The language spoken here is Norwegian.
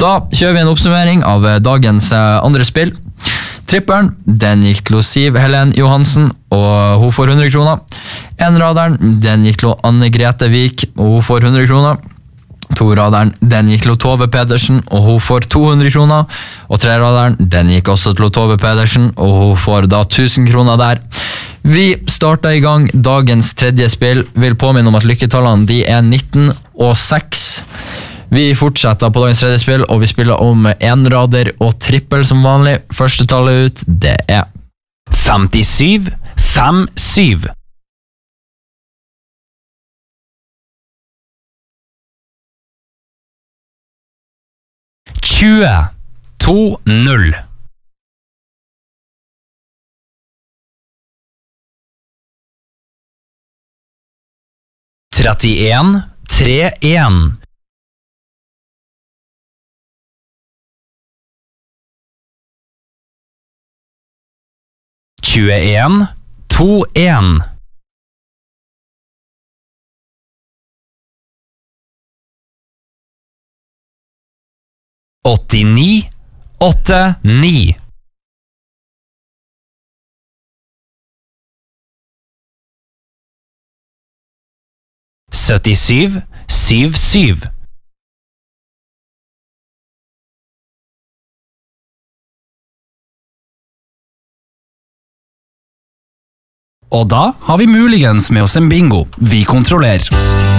Da kjører vi en oppsummering av dagens andre spill. Tripperen, den gikk til Siv Helen Johansen, og hun får 100 kroner. Enraderen, den gikk til Anne Grete Vik, og hun får 100 kroner. Toraderen, den gikk til Tove Pedersen, og hun får 200 kroner. Og treraderen, den gikk også til Tove Pedersen, og hun får da 1000 kroner der. Vi starter i gang dagens tredje spill. Vil påminne om at lykketallene de er 19 og 6. Vi fortsetter på dagens tredje spill, og vi spiller om enrader og trippel som vanlig. Første tallet ut, det er 57, 5-7. 20, 2-0. 31, 3-1. 21, 2-1. 89, 8-9. 77, 7-7. 'Og da har vi muligens med oss en bingo. Vi kontrollerer.